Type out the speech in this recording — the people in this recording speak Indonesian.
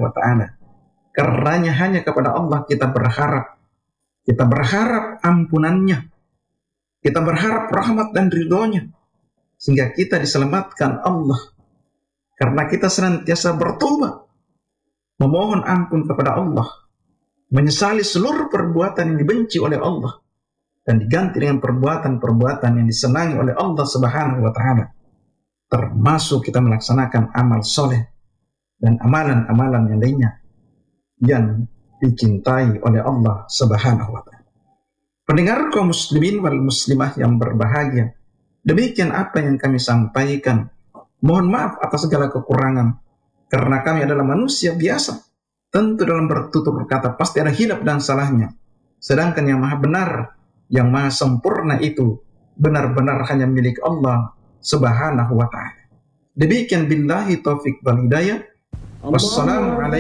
wa ta'ala. Karenanya hanya kepada Allah kita berharap. Kita berharap ampunannya. Kita berharap rahmat dan ridhonya. Sehingga kita diselamatkan Allah. Karena kita senantiasa bertobat. Memohon ampun kepada Allah. Menyesali seluruh perbuatan yang dibenci oleh Allah. Dan diganti dengan perbuatan-perbuatan yang disenangi oleh Allah Subhanahu wa ta'ala. Termasuk kita melaksanakan amal soleh. Dan amalan-amalan yang lainnya. Yang dicintai oleh Allah Subhanahu wa ta'ala. Pendengar kaum muslimin wal muslimah yang berbahagia, demikian apa yang kami sampaikan. Mohon maaf atas segala kekurangan, karena kami adalah manusia biasa. Tentu dalam bertutur kata pasti ada hilaf dan salahnya. Sedangkan yang maha benar, yang maha sempurna itu benar-benar hanya milik Allah Subhanahu wa ta'ala. Demikian billahi taufiq wal hidayah. Wassalamualaikum